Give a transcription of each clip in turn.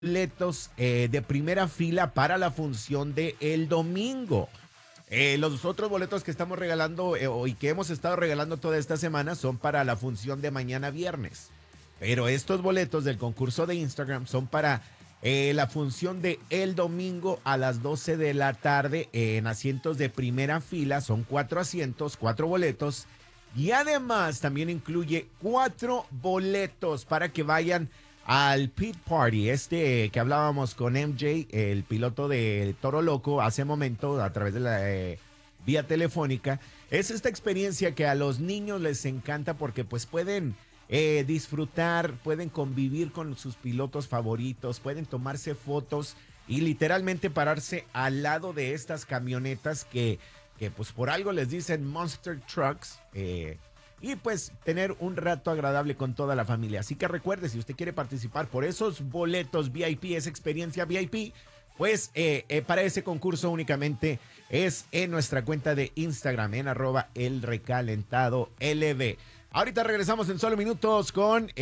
boletos de primera fila para la función de el domingo. Los otros boletos que estamos regalando y que hemos estado regalando toda esta semana son para la función de mañana viernes. Pero estos boletos del concurso de Instagram son para la función de el domingo a las 12 de la tarde en asientos de primera fila. Son 4 asientos, 4 boletos. Y además también incluye 4 boletos para que vayan al Pit Party, que hablábamos con MJ, el piloto de Toro Loco, hace momento a través de la vía telefónica. Es esta experiencia que a los niños les encanta porque pues pueden disfrutar, pueden convivir con sus pilotos favoritos, pueden tomarse fotos y literalmente pararse al lado de estas camionetas que pues por algo les dicen Monster Trucks. Y pues tener un rato agradable con toda la familia. Así que recuerde, si usted quiere participar por esos boletos VIP, esa experiencia VIP, pues para ese concurso únicamente es en nuestra cuenta de Instagram, en @elrecalentadolb. Ahorita regresamos en solo minutos con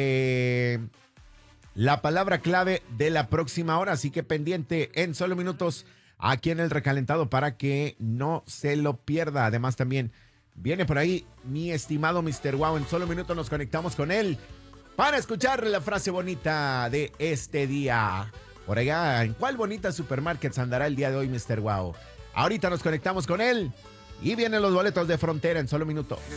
la palabra clave de la próxima hora. Así que pendiente en solo minutos aquí en El Recalentado para que no se lo pierda. Además también viene por ahí mi estimado Mr. Wow. En solo minutos nos conectamos con él para escuchar la frase bonita de este día. Por allá, ¿en cuál bonita supermarkets andará el día de hoy Mr. Wow? Ahorita nos conectamos con él y vienen los boletos de Frontera en solo minutos.